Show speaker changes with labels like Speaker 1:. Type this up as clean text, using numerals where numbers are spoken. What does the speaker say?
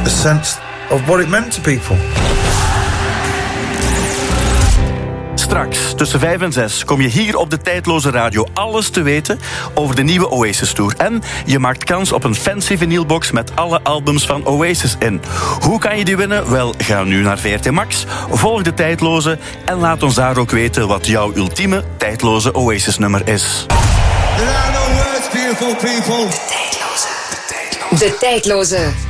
Speaker 1: a sense of what it meant to people.
Speaker 2: Straks, tussen 5 en 6, kom je hier op de Tijdloze Radio alles te weten over de nieuwe Oasis Tour. En je maakt kans op een fancy vinylbox met alle albums van Oasis in. Hoe kan je die winnen? Wel, ga nu naar VRT Max, volg de Tijdloze en laat ons daar ook weten wat jouw ultieme Tijdloze Oasis-nummer is.
Speaker 3: There are no words, beautiful people.
Speaker 4: De Tijdloze.